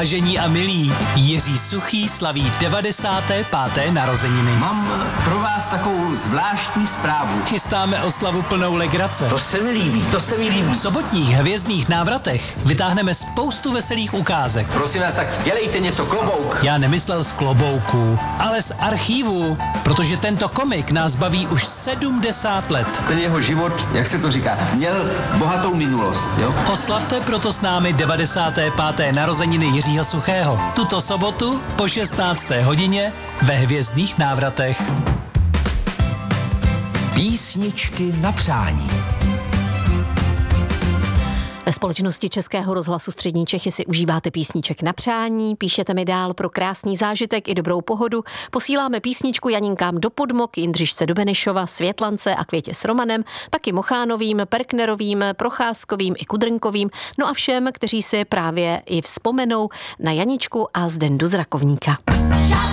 Vážení a milí, Jiří Suchý slaví 95. narozeniny. Mám pro vás takovou zvláštní zprávu. Chystáme oslavu plnou legrace. To se mi líbí. V sobotních hvězdných návratech vytáhneme spoustu veselých ukázek. Prosím vás, tak dělejte něco, klobouk. Já nemyslel z klobouků, ale z archívu, protože tento komik nás baví už 70 let. Ten jeho život, jak se to říká, měl bohatou minulost, jo? Oslavte proto s námi 95. narozeniny Jiřího Suchého. Tuto sobotu po 16. hodině ve hvězdných návratech. Písničky na přání. Ve společnosti Českého rozhlasu Střední Čechy si užíváte písniček na přání, píšete mi dál pro krásný zážitek i dobrou pohodu, posíláme písničku Janinkám do Podmok, Jindřišce do Benešova, Světlance a Květě s Romanem, taky Mochánovým, Perknerovým, Procházkovým i Kudrnkovým, no a všem, kteří si právě i vzpomenou na Janičku a Zdendu z Rakovníka.